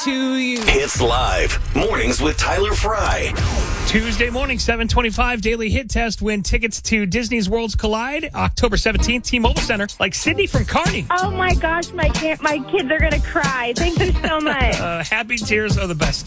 to you. Hits Live. Mornings with Tyler Fry. Tuesday morning, 7:25, Daily Hit Test. Win tickets to Disney's Worlds Collide, October 17th, T-Mobile Center. Like Sydney from Kearney. Oh, my gosh, my kids are going to cry. Thank you so much. Happy tears are the best.